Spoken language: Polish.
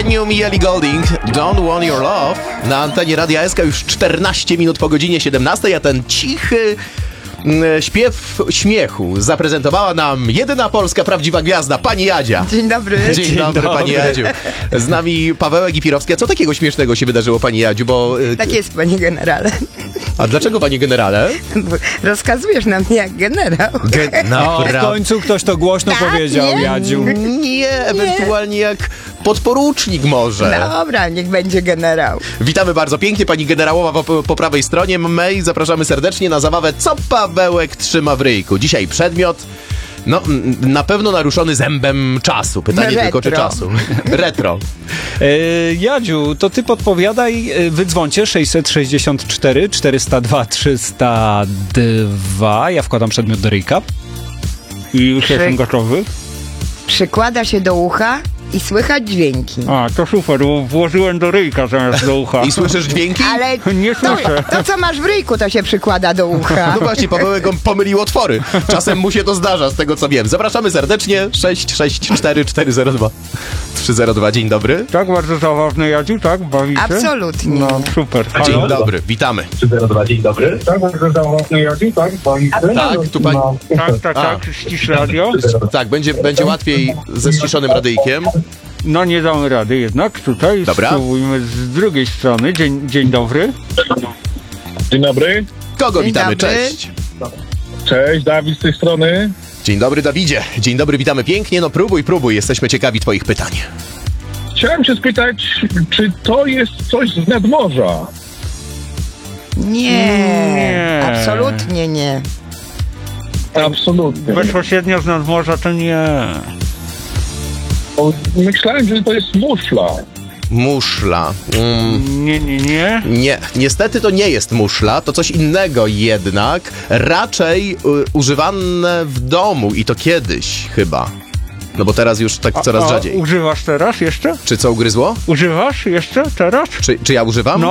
Premium i Ellie Goulding, Don't Want Your Love. Na antenie Radia SK już 14 minut po godzinie 17, a ten cichy śpiew śmiechu zaprezentowała nam jedyna polska prawdziwa gwiazda, pani Jadzia. Dzień dobry. Dzień dobry, pani Jadziu. Z nami Pawełek i Pirowski. A co takiego śmiesznego się wydarzyło, pani Jadziu? Bo, Tak jest, panie generale. A dlaczego, panie generale? Bo rozkazujesz na mnie jak generał. No, w końcu ktoś to głośno Tak, powiedział, nie? Jadziu. Nie, ewentualnie jak podporucznik może. Dobra, niech będzie generał. Witamy bardzo pięknie, pani generałowa po prawej stronie. My zapraszamy serdecznie na zabawę Co Pawełek trzyma w ryjku. Dzisiaj przedmiot, no na pewno naruszony zębem czasu. Pytanie Retro. tylko, czy czasu. Retro. Jadziu, to ty podpowiadaj, wydzwońcie 664 402 302. Ja wkładam przedmiot do ryjka. I już jestem gotowy. Przykłada się do ucha i słychać dźwięki. A, to super, bo włożyłem do ryjka zamiast do ucha. I słyszysz dźwięki? Ale Nie słyszę. to, co masz w ryjku, to się przykłada do ucha. No właśnie, Pawełek on pomylił otwory. Czasem mu się to zdarza, z tego co wiem. Zapraszamy serdecznie. 664 402 302. Dzień dobry. Tak, bardzo zabawne, Jadziu, tak? Bawicie? Absolutnie. No, super. Dzień Halo? dobry, witamy. 302, dzień dobry. Tak, bardzo zabawny Jadzi, tak? Tak, tu pani... Tak, ścisz radio. Tak, będzie łatwiej ze ściszonym radyjkiem. No nie damy rady jednak, tutaj Dobra. spróbujmy z drugiej strony. Dzień dobry. Dzień dobry. Kogo Dzień witamy? dobry. Cześć. Cześć, Dawid z tej strony. Dzień dobry, Dawidzie. Dzień dobry, witamy pięknie. No próbuj. Jesteśmy ciekawi twoich pytań. Chciałem się spytać, czy to jest coś z nadmorza? Nie, absolutnie nie. Absolutnie. Bezpośrednio z nadmorza to nie. Bo myślałem, że to jest muszla. Muszla. Nie. Nie, niestety to nie jest muszla, to coś innego jednak. Raczej używane w domu i to kiedyś chyba. No bo teraz już tak coraz rzadziej. Używasz teraz jeszcze? Czy co ugryzło? Używasz jeszcze teraz? Czy ja używam? No.